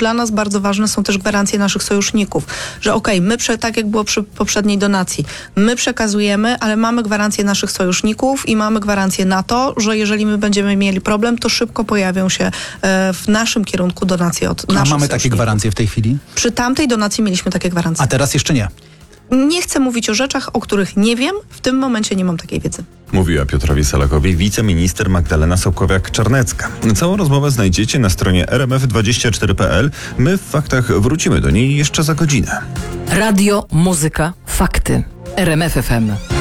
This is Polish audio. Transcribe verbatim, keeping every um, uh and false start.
dla nas bardzo ważne są też gwarancje naszych sojuszników, że okej, okay, my, prze, tak jak było przy poprzedniej donacji, my przekazujemy, ale mamy gwarancję naszych sojuszników i mamy gwarancję na to, że jeżeli my będziemy mieli problem, to szybko pojawią się e, w naszym kierunku donacje od A naszych mamy takie gwarancje w tej chwili? Przy tamtej donacji mieliśmy takie gwarancje. A teraz jeszcze nie? Nie chcę mówić o rzeczach, o których nie wiem. W tym momencie nie mam takiej wiedzy. Mówiła Piotrowi Salakowi wiceminister Magdalena Sokowiak-Czarnecka. Całą rozmowę znajdziecie na stronie r m f dwadzieścia cztery kropka p l. My w faktach wrócimy do niej jeszcze za godzinę. Radio, muzyka, fakty. R M F F M.